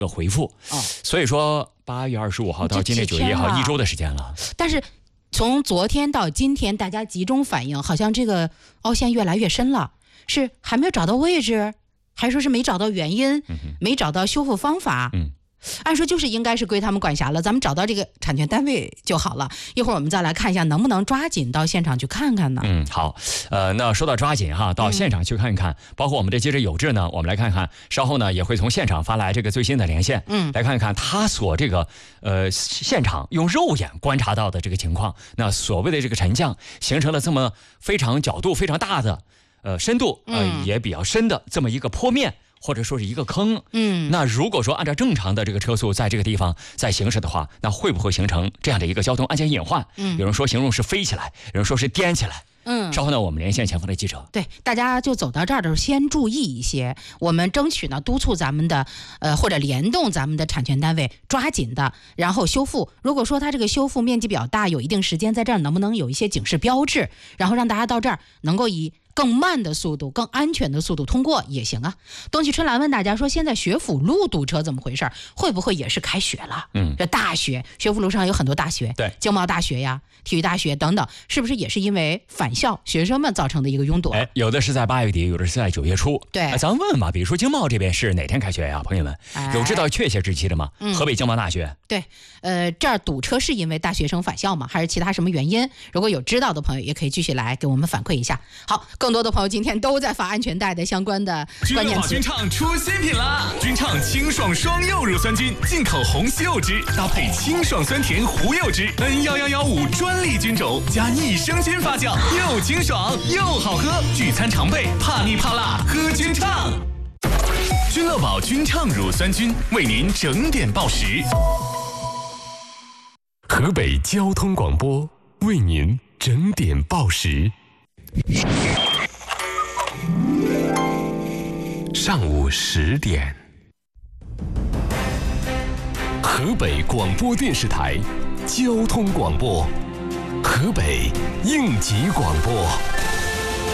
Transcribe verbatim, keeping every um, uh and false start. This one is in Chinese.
个回复。 哦， 所以说八月二十五号到今天九月一号，一周的时间了。 但是从昨天到今天，大家集中反映，好像这个凹陷越来越深了，是还没有找到位置，还说是没找到原因， 嗯、 没找到修复方法。 嗯。 按说就是应该是归他们管辖了，咱们找到这个产权单位就好了。一会儿我们再来看一下能不能抓紧到现场去看看呢？ 嗯，好，呃，那说到抓紧哈，到现场去看一看，嗯、包括我们的记者有志呢，我们来看看，稍后呢也会从现场发来这个最新的连线， 嗯， 来看看他所这个呃现场用肉眼观察到的这个情况。那所谓的这个沉降形成了这么非常角度非常大的，呃深度呃、嗯、也比较深的这么一个坡面。或者说是一个坑， 嗯， 那如果说按照正常的这个车速在这个地方在行驶的话，那会不会形成这样的一个交通安全隐患？ 嗯， 有人说形容是飞起来，有人说是颠起来。 嗯， 稍后呢，我们连线前方的记者。 对，大家就走到这儿的时候，先注意一些。我们争取呢，督促咱们的呃或者联动咱们的产权单位抓紧的，然后修复。如果说它这个修复面积比较大，有一定时间，在这儿能不能有一些警示标志，然后让大家到这儿能够以更慢的速度、更安全的速度通过也行啊。东西春兰问大家说，现在学府路堵车怎么回事？会不会也是开学了？ 嗯， 这大学，学府路上有很多大学， 对， 经贸大学呀、体育大学等等，是不是也是因为返校学生们造成的一个拥堵？ 哎，有的是在八月底，有的是在九月初。 对， 哎、咱们问问吧，比如说经贸这边是哪天开学呀？朋友们， 哎、 有知道确切日期的吗？ 嗯、 河北经贸大学。 对，呃，这儿堵车是因为大学生返校吗？还是其他什么原因？如果有知道的朋友，也可以继续来给我们反馈一下。好，更多的朋友今天都在发安全带的相关的关键词。 君畅出新品啦！君畅清爽双柚乳酸菌，进口红西柚汁搭配清爽酸甜胡柚汁 ，N 一一一五专利菌种加益生菌发酵，又清爽又好喝。聚餐常备，怕腻怕辣，喝君畅。君乐宝君畅乳酸菌为您整点报时。 河北交通广播为您整点报时。上午十点，河北广播电视台交通广播，河北应急广播。